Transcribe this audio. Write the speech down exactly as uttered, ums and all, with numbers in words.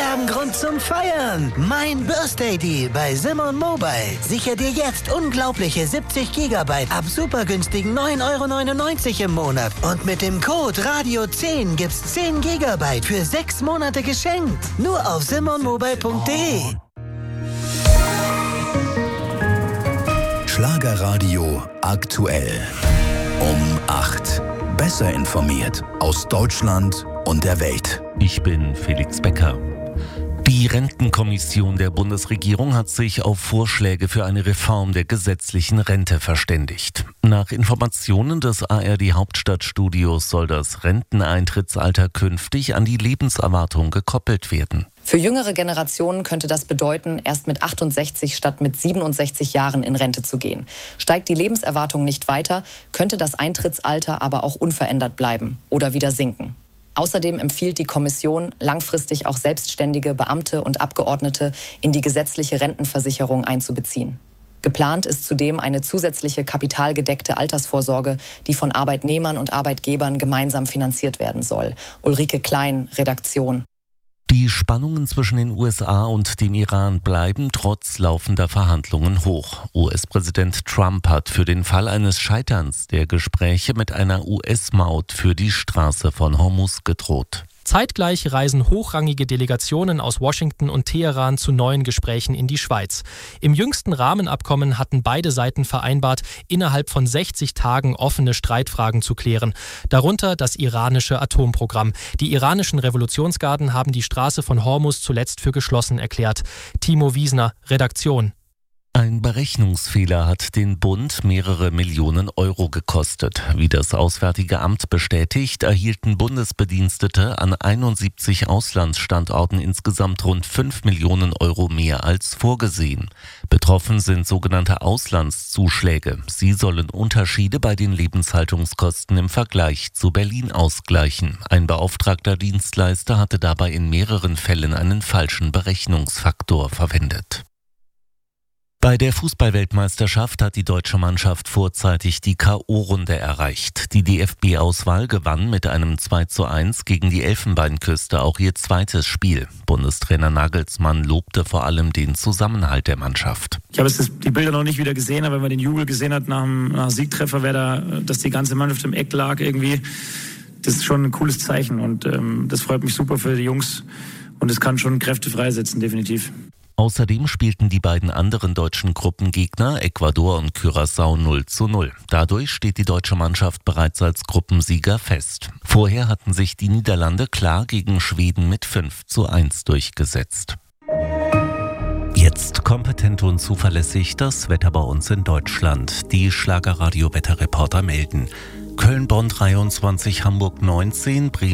haben Grund zum Feiern. Mein Birthday Deal bei Simon Mobile. Sicher dir jetzt unglaubliche siebzig Gigabyte ab super günstigen neun Euro neunundneunzig im Monat. Und mit dem Code Radio zehn gibt's zehn Gigabyte für sechs Monate geschenkt. Nur auf simon mobile punkt de. Schlagerradio aktuell. Um acht. Besser informiert aus Deutschland und der Welt. Ich bin Felix Becker. Die Rentenkommission der Bundesregierung hat sich auf Vorschläge für eine Reform der gesetzlichen Rente verständigt. Nach Informationen des A R D-Hauptstadtstudios soll das Renteneintrittsalter künftig an die Lebenserwartung gekoppelt werden. Für jüngere Generationen könnte das bedeuten, erst mit achtundsechzig statt mit siebenundsechzig Jahren in Rente zu gehen. Steigt die Lebenserwartung nicht weiter, könnte das Eintrittsalter aber auch unverändert bleiben oder wieder sinken. Außerdem empfiehlt die Kommission, langfristig auch selbstständige Beamte und Abgeordnete in die gesetzliche Rentenversicherung einzubeziehen. Geplant ist zudem eine zusätzliche kapitalgedeckte Altersvorsorge, die von Arbeitnehmern und Arbeitgebern gemeinsam finanziert werden soll. Ulrike Klein, Redaktion. Die Spannungen zwischen den U S A und dem Iran bleiben trotz laufender Verhandlungen hoch. U S-Präsident Trump hat für den Fall eines Scheiterns der Gespräche mit einer U S-Maut für die Straße von Hormuz gedroht. Zeitgleich reisen hochrangige Delegationen aus Washington und Teheran zu neuen Gesprächen in die Schweiz. Im jüngsten Rahmenabkommen hatten beide Seiten vereinbart, innerhalb von sechzig Tagen offene Streitfragen zu klären. Darunter das iranische Atomprogramm. Die iranischen Revolutionsgarden haben die Straße von Hormuz zuletzt für geschlossen erklärt. Timo Wiesner, Redaktion. Ein Berechnungsfehler hat den Bund mehrere Millionen Euro gekostet. Wie das Auswärtige Amt bestätigt, erhielten Bundesbedienstete an einundsiebzig Auslandsstandorten insgesamt rund fünf Millionen Euro mehr als vorgesehen. Betroffen sind sogenannte Auslandszuschläge. Sie sollen Unterschiede bei den Lebenshaltungskosten im Vergleich zu Berlin ausgleichen. Ein beauftragter Dienstleister hatte dabei in mehreren Fällen einen falschen Berechnungsfaktor verwendet. Bei der Fußball-Weltmeisterschaft hat die deutsche Mannschaft vorzeitig die K O-Runde erreicht. Die D F B-Auswahl gewann mit einem zwei zu eins gegen die Elfenbeinküste auch ihr zweites Spiel. Bundestrainer Nagelsmann lobte vor allem den Zusammenhalt der Mannschaft. Ich habe jetzt die Bilder noch nicht wieder gesehen, aber wenn man den Jubel gesehen hat nach dem, nach dem Siegtreffer, wer da, dass die ganze Mannschaft im Eck lag irgendwie, das ist schon ein cooles Zeichen und ähm, das freut mich super für die Jungs und es kann schon Kräfte freisetzen, definitiv. Außerdem spielten die beiden anderen deutschen Gruppengegner, Ecuador und Curaçao, null zu null. Dadurch steht die deutsche Mannschaft bereits als Gruppensieger fest. Vorher hatten sich die Niederlande klar gegen Schweden mit fünf zu eins durchgesetzt. Jetzt kompetent und zuverlässig das Wetter bei uns in Deutschland. Die Schlagerradio-Wetterreporter melden: Köln-Bonn dreiundzwanzig, Hamburg neunzehn, Bremen